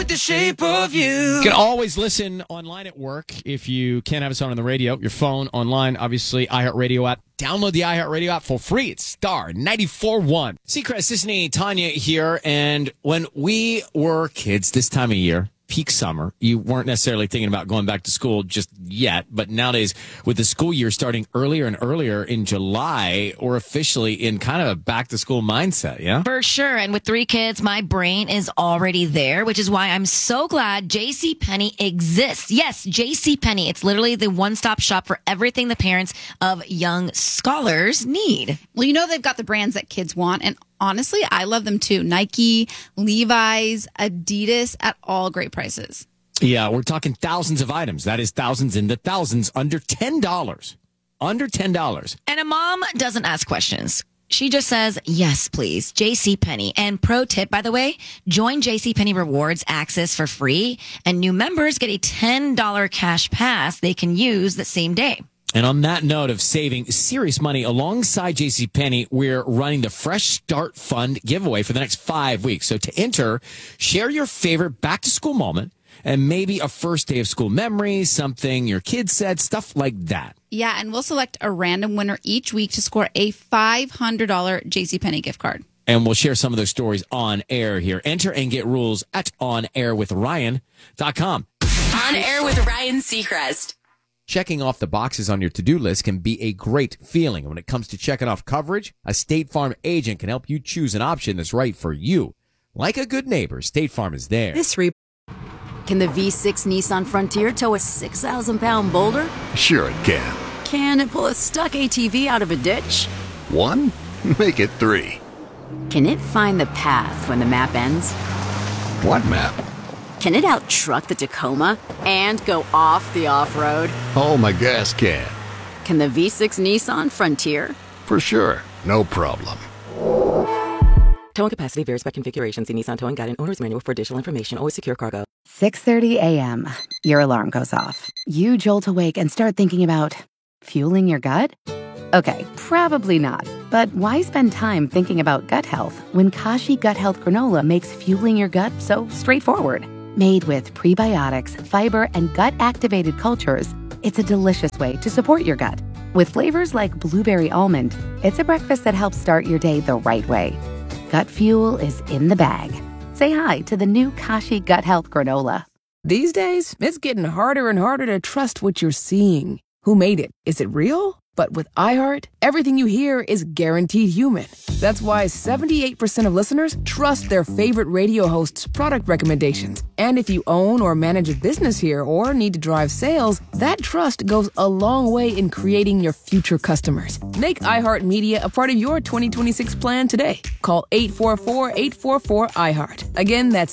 the shape of you. You can always listen online at work if you can't have us on the radio, your phone, online, obviously, iHeartRadio app. Download the iHeartRadio app for free. It's star 94.1. Seacrest, Sisney, Tanya here. And when we were kids this time of year, peak summer, you weren't necessarily thinking about going back to school just yet. But nowadays, with the school year starting earlier and earlier in July, we're officially in kind of a back-to-school mindset, yeah? For sure. And with 3 kids, my brain is already there, which is why I'm so glad JCPenney exists. Yes, JCPenney. It's literally the one-stop shop for everything the parents of young scholars need. Well, you know they've got the brands that kids want, and honestly, I love them too. Nike, Levi's, Adidas at all great prices. Yeah, we're talking thousands of items. That is thousands in the thousands, under $10. Under $10. And a mom doesn't ask questions. She just says, yes, please. JCPenney. And pro tip, by the way, join JCPenney Rewards Access for free, and new members get a $10 cash pass they can use the same day. And on that note of saving serious money, alongside JCPenney, we're running the Fresh Start Fund giveaway for the next 5 weeks. So to enter, share your favorite back-to-school moment and maybe a first day of school memory, something your kids said, stuff like that. Yeah, and we'll select a random winner each week to score a $500 JCPenney gift card. And we'll share some of those stories on air here. Enter and get rules at onairwithryan.com. On Air with Ryan Seacrest. Checking off the boxes on your to-do list can be a great feeling. When it comes to checking off coverage, a State Farm agent can help you choose an option that's right for you. Like a good neighbor, State Farm is there. Can the V6 Nissan Frontier tow a 6,000-pound boulder? Sure it can. Can it pull a stuck ATV out of a ditch? 1? Make it 3. Can it find the path when the map ends? What map? Can it out-truck the Tacoma and go off the off-road? Oh, my gas can. Can the V6 Nissan Frontier? For sure. No problem. Towing capacity varies by configuration. See Nissan Towing Guide and Owner's Manual for additional information. Always secure cargo. 6:30 a.m. Your alarm goes off. You jolt awake and start thinking about fueling your gut? Okay, probably not. But why spend time thinking about gut health when Kashi Gut Health Granola makes fueling your gut so straightforward? Made with prebiotics, fiber, and gut-activated cultures, it's a delicious way to support your gut. With flavors like blueberry almond, it's a breakfast that helps start your day the right way. Gut fuel is in the bag. Say hi to the new Kashi Gut Health Granola. These days, it's getting harder and harder to trust what you're seeing. Who made it? Is it real? But with iHeart, everything you hear is guaranteed human. That's why 78% of listeners trust their favorite radio hosts' product recommendations. And if you own or manage a business here or need to drive sales, that trust goes a long way in creating your future customers. Make iHeartMedia a part of your 2026 plan today. Call 844-844-iHeart. Again, that's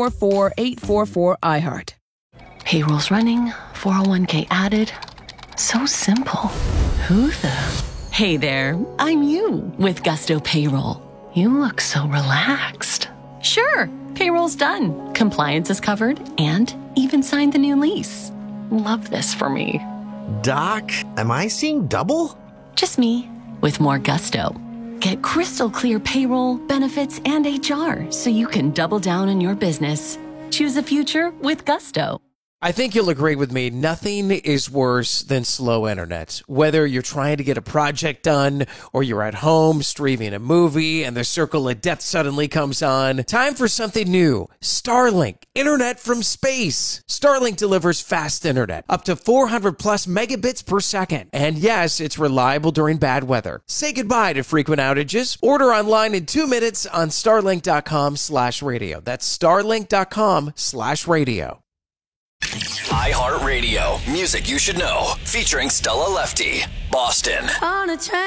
844-844-iHeart. Payroll's running, 401k added. So simple. Who the? Hey there, I'm you with Gusto Payroll. You look so relaxed. Sure, payroll's done. Compliance is covered and even signed the new lease. Love this for me. Doc, am I seeing double? Just me with more gusto. Get crystal clear payroll, benefits, and HR so you can double down on your business. Choose a future with Gusto. I think you'll agree with me. Nothing is worse than slow internet. Whether you're trying to get a project done or you're at home streaming a movie and the circle of death suddenly comes on. Time for something new. Starlink. Internet from space. Starlink delivers fast internet. Up to 400 plus megabits per second. And yes, it's reliable during bad weather. Say goodbye to frequent outages. Order online in 2 minutes on starlink.com/radio. That's starlink.com/radio. iHeartRadio. Music you should know. Featuring Stella Lefty. Boston. On a train.